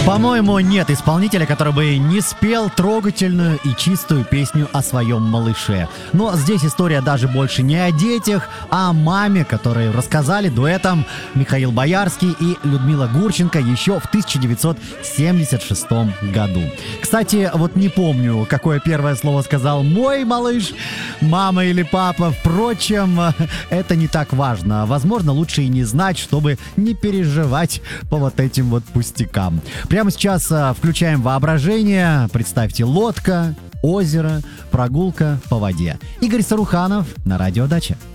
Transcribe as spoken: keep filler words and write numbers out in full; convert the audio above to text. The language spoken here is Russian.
По-моему, нет исполнителя, который бы не спел трогательную и чистую песню о своем малыше. Но здесь история даже больше не о детях, а о маме, которые рассказали дуэтом Михаил Боярский и Людмила Гурченко еще в тысяча девятьсот семьдесят шестом году. Кстати, вот не помню, какое первое слово сказал мой малыш, мама или папа. Впрочем, это не так важно. Возможно, лучше и не знать, чтобы не переживать по вот этим вот пустякам. Прямо сейчас а, включаем воображение. Представьте, лодка, озеро, прогулка по воде. Игорь Саруханов на Радио Дача.